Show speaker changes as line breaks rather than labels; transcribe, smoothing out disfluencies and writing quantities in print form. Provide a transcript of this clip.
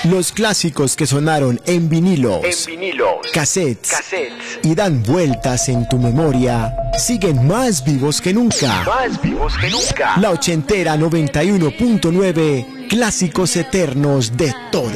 Los clásicos que sonaron en vinilos, cassettes y dan vueltas en tu memoria siguen más vivos que nunca. La ochentera 91.9, clásicos eternos de toda